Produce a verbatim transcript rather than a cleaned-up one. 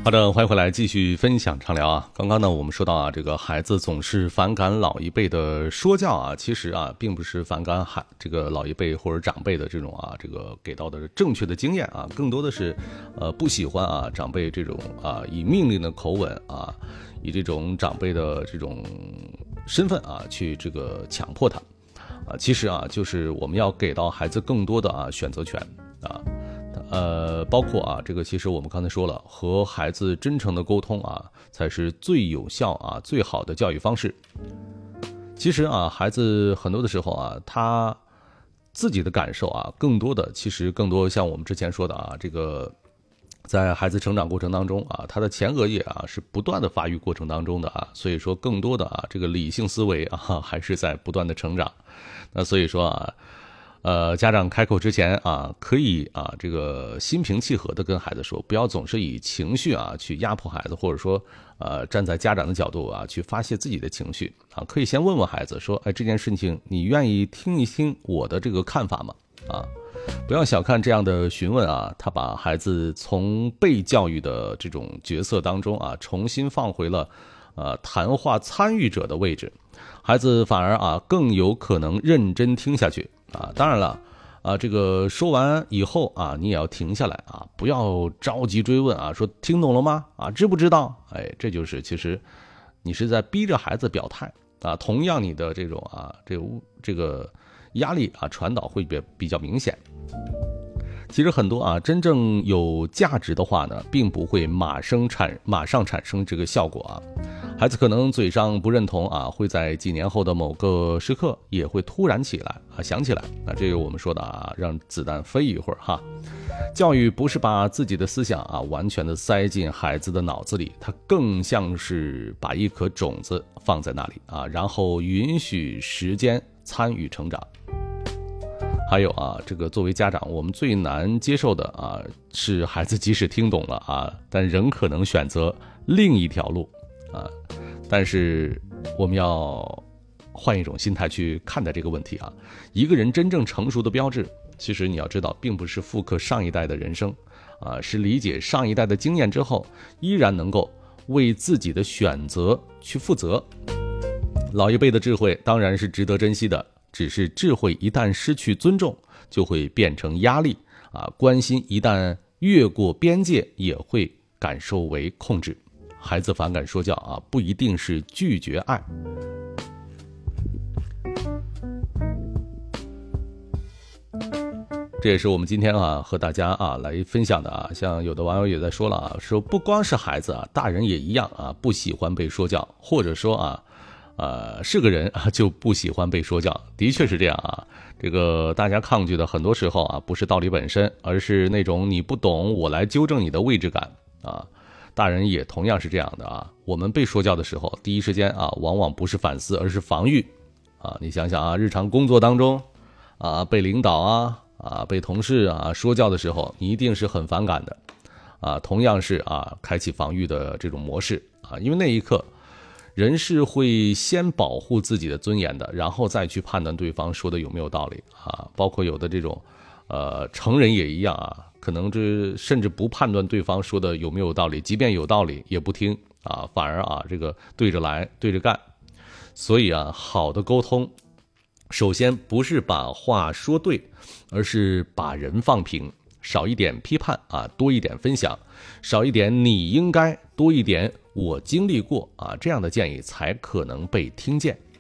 好的，欢迎回来继续分享畅聊啊。刚刚呢，我们说到啊，这个孩子总是反感老一辈的说教啊，其实啊，并不是反感孩这个老一辈或者长辈的这种啊，这个给到的正确的经验啊，更多的是呃不喜欢啊长辈这种啊以命令的口吻啊，以这种长辈的这种身份啊去这个强迫他啊，其实啊，就是我们要给到孩子更多的啊选择权啊。呃，包括啊，这个其实我们刚才说了，和孩子真诚的沟通啊，才是最有效啊、最好的教育方式。其实啊，孩子很多的时候啊，他自己的感受啊，更多的其实更多像我们之前说的啊，这个在孩子成长过程当中啊，他的前额叶啊是不断的发育过程当中的啊，所以说更多的啊，这个理性思维啊，还是在不断的成长。那所以说啊。呃，家长开口之前啊，可以啊，这个心平气和的跟孩子说，不要总是以情绪啊去压迫孩子，或者说呃站在家长的角度啊去发泄自己的情绪啊，可以先问问孩子说，哎，这件事情你愿意听一听我的这个看法吗？啊，不要小看这样的询问啊，他把孩子从被教育的这种角色当中啊，重新放回了呃谈话参与者的位置，孩子反而啊更有可能认真听下去。啊，当然了，啊，这个说完以后啊，你也要停下来啊，不要着急追问啊，说听懂了吗？啊，知不知道？哎，这就是其实你是在逼着孩子表态啊。同样，你的这种啊，这个这个压力啊，传导会比比较明显。其实很多啊，真正有价值的话呢，并不会马上产马上产生这个效果啊。孩子可能嘴上不认同啊，会在几年后的某个时刻也会突然起来啊，想起来。那这个我们说的啊，让子弹飞一会儿哈。教育不是把自己的思想啊完全的塞进孩子的脑子里，它更像是把一颗种子放在那里啊，然后允许时间参与成长。还有啊，这个作为家长，我们最难接受的啊，是孩子即使听懂了啊，但仍可能选择另一条路啊。但是我们要换一种心态去看待这个问题啊。一个人真正成熟的标志，其实你要知道，并不是复刻上一代的人生啊，是理解上一代的经验之后，依然能够为自己的选择去负责。老一辈的智慧当然是值得珍惜的。只是智慧一旦失去尊重，就会变成压力啊；关心一旦越过边界，也会感受为控制。孩子反感说教啊，不一定是拒绝爱。这也是我们今天啊和大家啊来分享的啊。像有的网友也在说了啊，说不光是孩子啊，大人也一样啊，不喜欢被说教，或者说啊。呃，是个人啊，就不喜欢被说教，的确是这样啊。这个大家抗拒的很多时候啊，不是道理本身，而是那种你不懂，我来纠正你的位置感啊。大人也同样是这样的啊。我们被说教的时候，第一时间啊，往往不是反思，而是防御啊。你想想啊，日常工作当中啊，被领导啊啊，被同事啊说教的时候，你一定是很反感的啊。同样是啊，开启防御的这种模式啊，因为那一刻。人是会先保护自己的尊严的，然后再去判断对方说的有没有道理啊。包括有的这种，呃，成人也一样啊，可能这甚至不判断对方说的有没有道理，即便有道理也不听啊，反而啊这个对着来对着干。所以啊，好的沟通，首先不是把话说对，而是把人放平。少一点批判啊，多一点分享，少一点你应该，多一点我经历过啊，这样的建议才可能被听见